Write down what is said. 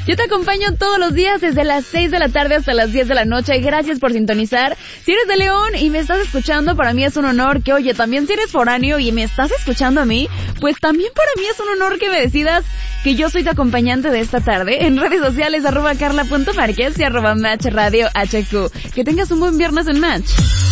Yo te acompaño todos los días desde las 6 de la tarde hasta las 10 de la noche. Gracias por sintonizar. Si eres de León y me estás escuchando, para mí es un honor que, oye, también si eres foráneo y me estás escuchando a mí, pues también para mí es un honor que me decidas que yo soy tu acompañante de esta tarde. En redes sociales, @carla.marquez y @matchradiohq. Que tengas un buen viernes en Match.